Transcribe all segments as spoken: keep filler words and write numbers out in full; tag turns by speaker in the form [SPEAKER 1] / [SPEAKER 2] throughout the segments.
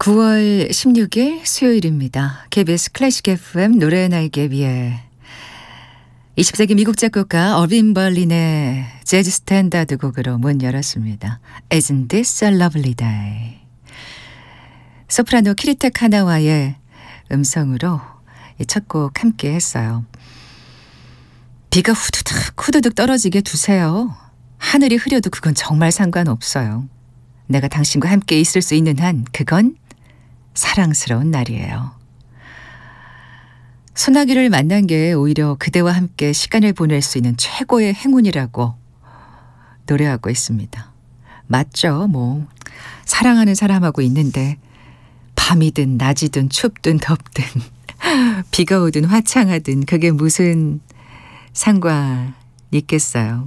[SPEAKER 1] 구월 십육일 수요일입니다. 케이비에스 클래식 에프엠 노래 나에게 위해 이십 세기 미국 작곡가 어빈 벌린의 재즈 스탠다드 곡으로 문 열었습니다. Isn't this a lovely day? 소프라노 키리타 카나와의 음성으로 첫 곡 함께 했어요. 비가 후두둑 후두둑 떨어지게 두세요. 하늘이 흐려도 그건 정말 상관없어요. 내가 당신과 함께 있을 수 있는 한 그건 사랑스러운 날이에요. 소나기를 만난 게 오히려 그대와 함께 시간을 보낼 수 있는 최고의 행운이라고 노래하고 있습니다. 맞죠? 뭐 사랑하는 사람하고 있는데 밤이든 낮이든 춥든 덥든 비가 오든 화창하든 그게 무슨 상관 있겠어요.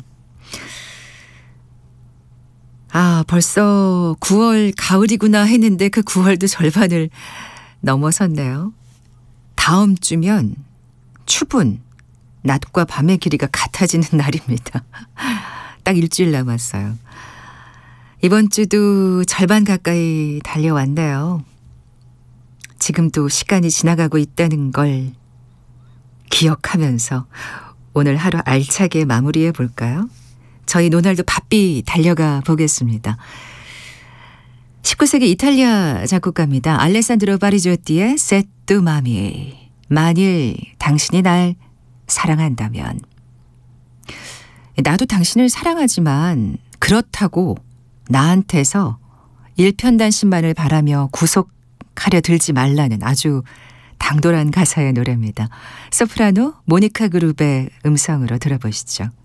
[SPEAKER 1] 아, 벌써 구월 가을이구나 했는데 그 구월도 절반을 넘어섰네요. 다음 주면 추분, 낮과 밤의 길이가 같아지는 날입니다. 딱 일주일 남았어요. 이번 주도 절반 가까이 달려왔네요. 지금도 시간이 지나가고 있다는 걸 기억하면서 오늘 하루 알차게 마무리해 볼까요? 저희 노날도 바삐 달려가 보겠습니다. 십구 세기 이탈리아 작곡가입니다. 알레산드로 바리조티의 Se tu mami. 만일 당신이 날 사랑한다면. 나도 당신을 사랑하지만 그렇다고 나한테서 일편단심만을 바라며 구속하려 들지 말라는 아주 당돌한 가사의 노래입니다. 소프라노 모니카 그룹의 음성으로 들어보시죠.